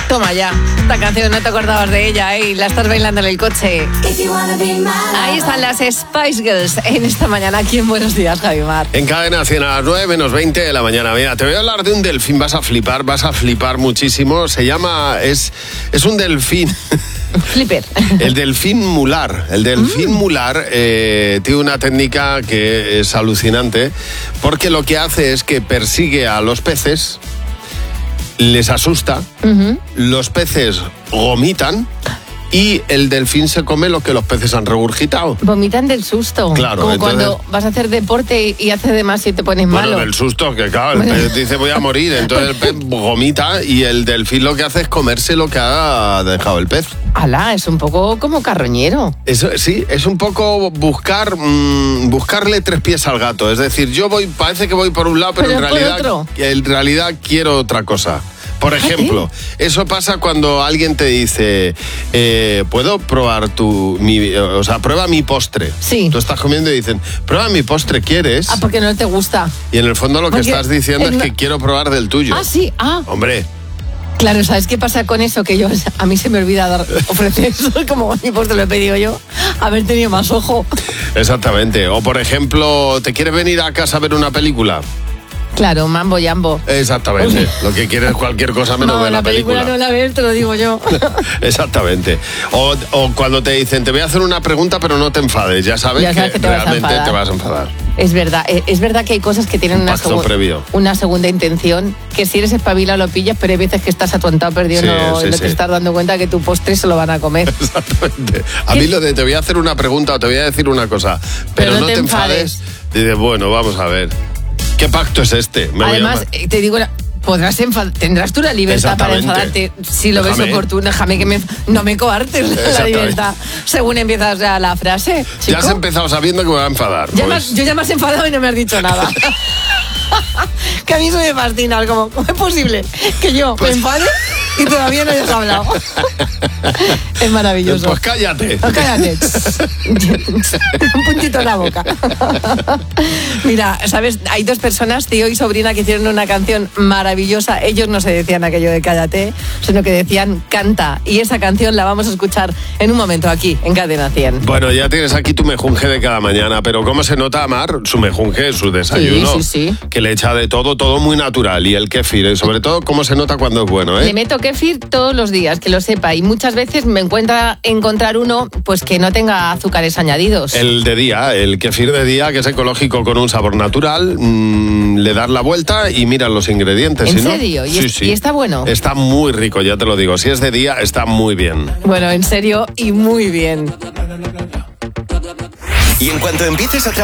Toma ya, esta canción no te acordabas de ella, y la estás bailando en el coche. Ahí están las Spice Girls en esta mañana aquí en Buenos Días, Javi Mar. En Cadena 100 a las 9 menos 20 de la mañana. Mira, te voy a hablar de un delfín, vas a flipar muchísimo. Se llama, es un delfín. Flipper. El delfín mular. El delfín mular tiene una técnica que es alucinante, porque lo que hace es que persigue a los peces, les asusta, los peces vomitan y el delfín se come lo que los peces han regurgitado. Vomitan del susto. Claro. Como entonces, cuando vas a hacer deporte y haces de más y te pones malo. Bueno, del susto, que claro, el pez dice voy a morir, entonces el pez vomita y el delfín lo que hace es comerse lo que ha dejado el pez. Alá, es un poco como carroñero. Eso, sí, es un poco buscarle tres pies al gato. Es decir, parece que voy por un lado, pero en realidad quiero otra cosa. Por ejemplo, eso pasa cuando alguien te dice, ¿puedo probar prueba mi postre? Sí. Tú estás comiendo y dicen, prueba mi postre, ¿quieres? Ah, porque no te gusta. Y en el fondo lo que estás diciendo es que quiero probar del tuyo. Ah, sí, Hombre. Claro, ¿sabes qué pasa con eso? Que a mí se me olvida ofrecer eso, como mi postre lo he pedido yo, haber tenido más ojo. Exactamente. O por ejemplo, ¿te quieres venir a casa a ver una película? Claro, mambo jambo. Exactamente. Lo que quieres es cualquier cosa menos ver la película. No la ves, te lo digo yo. Exactamente. O cuando te dicen, te voy a hacer una pregunta, pero no te enfades. Ya sabes que realmente te vas a enfadar. Es verdad que hay cosas que tienen una segunda intención, que si eres espabilado lo pillas, pero hay veces que estás atontado, perdido, no te estás dando cuenta que tu postre se lo van a comer. Exactamente. A mí lo de te voy a hacer una pregunta o te voy a decir una cosa, pero no te enfades. Dices, bueno, vamos a ver. ¿Qué pacto es este? Además, te digo, tendrás tú la libertad para enfadarte si lo ves oportuno. Déjame que no me coartes la libertad según empiezas ya la frase. ¿Chico? Ya has empezado sabiendo que me va a enfadar. Yo ya me has enfadado y no me has dicho nada. Que a mí eso me fascina. ¿Cómo es posible que yo me enfade y todavía no hayas hablado? Es maravilloso. Pues cállate. Cállate. Un puntito en la boca. Mira, ¿sabes? Hay dos personas, tío y sobrina, que hicieron una canción maravillosa. Ellos no se decían aquello de cállate, sino que decían canta. Y esa canción la vamos a escuchar en un momento aquí, en Cadena 100. Bueno, ya tienes aquí tu mejunje de cada mañana, pero ¿cómo se nota, Mar? Su mejunje, su desayuno. Sí. Que le echa de todo muy natural. Y el kéfir, sobre todo, ¿cómo se nota cuando es bueno, Le meto kéfir todos los días, que lo sepa. Y muchas veces me encontrar uno pues que no tenga azúcares añadidos. El de día, el kéfir de día, que es ecológico con un sabor natural, le das la vuelta y miras los ingredientes. ¿En serio? ¿Y está bueno? Está muy rico, ya te lo digo. Si es de día, está muy bien. Bueno, en serio y muy bien. Y en cuanto empieces a trabajar